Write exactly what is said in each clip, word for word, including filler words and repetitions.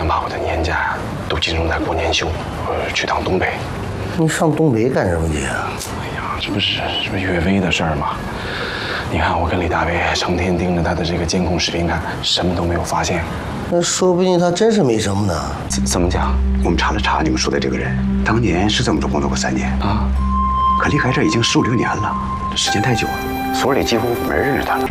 想把我的年假都集中在过年休，呃，去趟东北。 你上东北干什么去啊？ 哎呀，这不是这不岳飞的事儿吗？你看我跟李大为成天盯着他的这个监控视频看，什么都没有发现。 那说不定他真是没什么呢。 怎怎么讲？我们查了查，你们说的这个人，当年是在我们这工作过三年啊， 可离开这已经十五六年了，这时间太久了，所里几乎没人认识他了。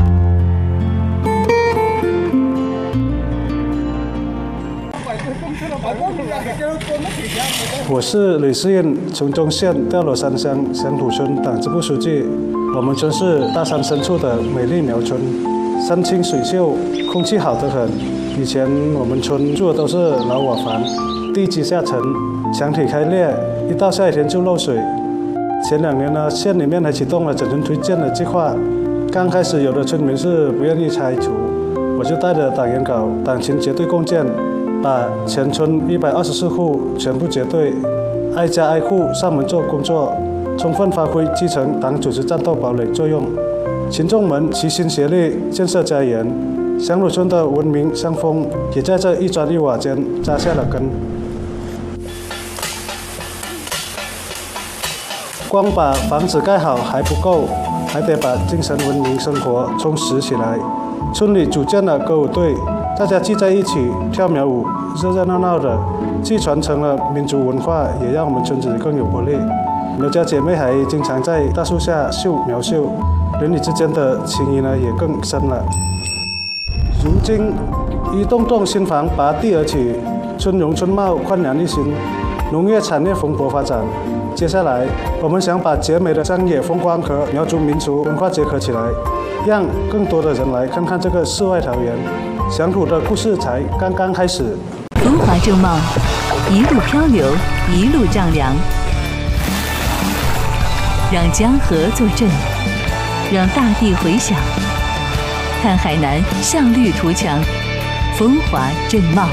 我是李世印，崇中县吊螺山乡乡土村党支部书记。我们村是大山深处的美丽苗村，山清水秀，空气好得很。以前我们村住的都是老瓦房，地基下沉，墙体开裂，一到下雨天就漏水。前两年呢，县里面还启动了整村推荐的计划。刚开始有的村民是不愿意拆除，我就带着党员稿、党情结对共建，把全村一百二十四户全部结对，挨家挨户上门做工作，充分发挥基层党组织战斗堡垒作用。群众们齐心协力建设家园，乡土村的文明乡风也在这一砖一瓦间扎下了根。光把房子盖好还不够，还得把精神文明生活充实起来。村里组建了歌舞队，大家聚在一起跳苗舞，热热闹闹的，既传承了民族文化，也让我们村子更有活力。苗家姐妹还经常在大树下绣苗绣，邻里之间的情谊呢也更深了。如今一栋栋新房拔地而起，村容村貌焕然一新，农业产业蓬勃发展。接下来，我们想把绝美的乡野风光和苗族民俗文化结合起来，让更多的人来看看这个世外桃源。乡土的故事才刚刚开始。 风华正茂，一路漂流，一路丈量，让江河作证，让大地回响。看海南向绿图强，风华正茂。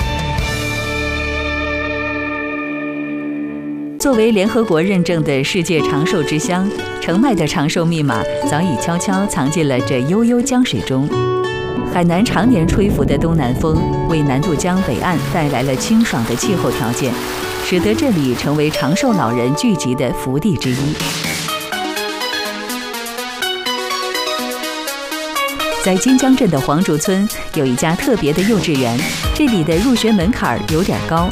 作为联合国认证的世界长寿之乡，澄迈的长寿密码早已悄悄藏进了这悠悠江水中。海南常年吹拂的东南风，为南渡江北岸带来了清爽的气候条件，使得这里成为长寿老人聚集的福地之一。在金江镇的黄竹村，有一家特别的幼稚园，这里的入学门槛有点高。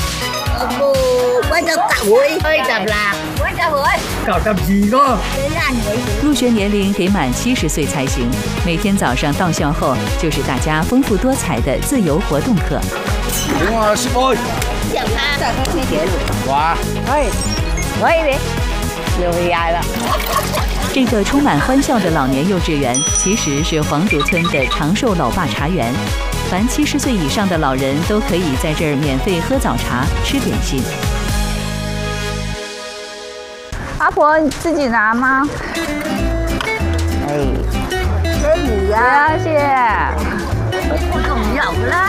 入学年龄得满七十岁才行。每天早上到校後，就是大家豐富多彩的自由活動課。 點啊，師妹？ 上他在嗰條路。 哇！ 哎，我呢？又回來了。 这个充满欢笑的老年幼稚园，其实是黄竹村的长寿老爸茶园。凡七十岁以上的老人都可以在这儿免费喝早茶、吃点心。 阿婆，你自己拿吗？ 哎，给你呀， 谢谢。 不要啦，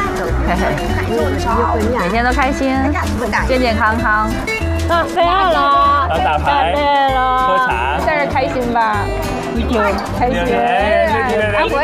每天都开心，健健康康。 打飞了， 打牌，喝茶， 在这开心吧？开心。阿婆。